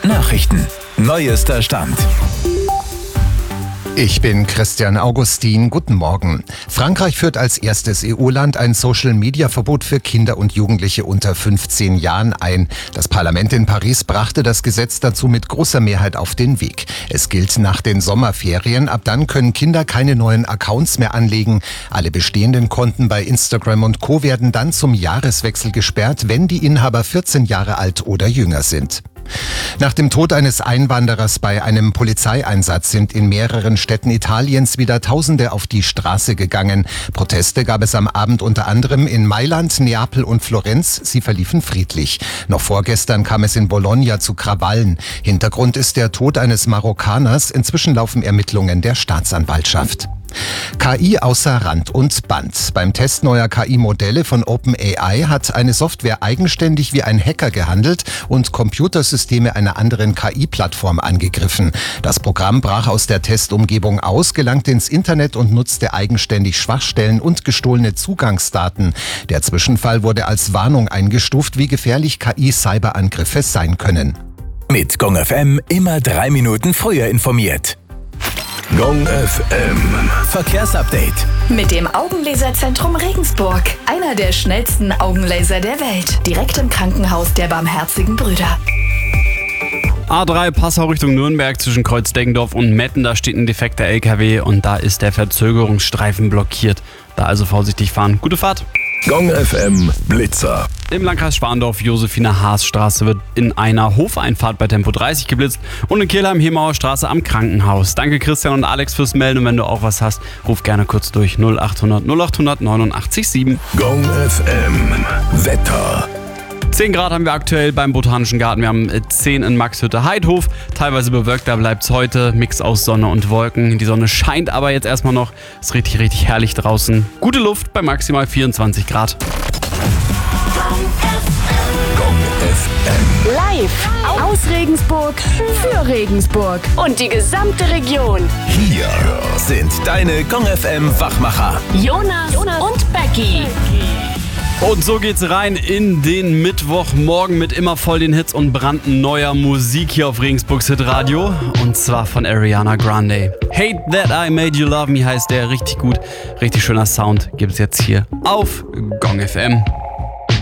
Nachrichten. Neuester Stand. Ich bin Christian Augustin. Guten Morgen. Frankreich führt als erstes EU-Land ein Social-Media-Verbot für Kinder und Jugendliche unter 15 Jahren ein. Das Parlament in Paris brachte das Gesetz dazu mit großer Mehrheit auf den Weg. Es gilt nach den Sommerferien. Ab dann können Kinder keine neuen Accounts mehr anlegen. Alle bestehenden Konten bei Instagram und Co. werden dann zum Jahreswechsel gesperrt, wenn die Inhaber 14 Jahre alt oder jünger sind. Nach dem Tod eines Einwanderers bei einem Polizeieinsatz sind in mehreren Städten Italiens wieder Tausende auf die Straße gegangen. Proteste gab es am Abend unter anderem in Mailand, Neapel und Florenz. Sie verliefen friedlich. Noch vorgestern kam es in Bologna zu Krawallen. Hintergrund ist der Tod eines Marokkaners. Inzwischen laufen Ermittlungen der Staatsanwaltschaft. KI außer Rand und Band. Beim Test neuer KI-Modelle von OpenAI hat eine Software eigenständig wie ein Hacker gehandelt und Computersysteme einer anderen KI-Plattform angegriffen. Das Programm brach aus der Testumgebung aus, gelangte ins Internet und nutzte eigenständig Schwachstellen und gestohlene Zugangsdaten. Der Zwischenfall wurde als Warnung eingestuft, wie gefährlich KI-Cyberangriffe sein können. Mit Gong FM immer 3 Minuten früher informiert. Gong FM Verkehrsupdate. Mit dem Augenlaserzentrum Regensburg. Einer der schnellsten Augenlaser der Welt. Direkt im Krankenhaus der Barmherzigen Brüder. A3 Passau Richtung Nürnberg zwischen Kreuz-Deggendorf und Metten. Da steht ein defekter LKW und da ist der Verzögerungsstreifen blockiert. Da also vorsichtig fahren. Gute Fahrt. Gong FM Blitzer. Im Landkreis Schwandorf-Josephine-Haas-Straße wird in einer Hofeinfahrt bei Tempo 30 geblitzt und in Kelheim-Hemauer Straße am Krankenhaus. Danke Christian und Alex fürs Melden und wenn du auch was hast, ruf gerne kurz durch 0800 0800 89 7. Gong FM Wetter. 10 Grad haben wir aktuell beim Botanischen Garten. Wir haben 10 in Maxhütte-Heidhof. Teilweise bewölkt, da bleibt es heute. Mix aus Sonne und Wolken. Die Sonne scheint aber jetzt erstmal noch. Ist richtig, richtig herrlich draußen. Gute Luft bei maximal 24 Grad. Gong FM. Live aus Regensburg für Regensburg und die gesamte Region. Hier sind deine Gong FM Wachmacher. Jonas und Becky. Und so geht's rein in den Mittwochmorgen mit immer voll den Hits und brandneuer Musik hier auf Regensburgs Hitradio. Und zwar von Ariana Grande. Hate That I Made You Love Me heißt der. Richtig gut, richtig schöner Sound gibt's jetzt hier auf Gong FM.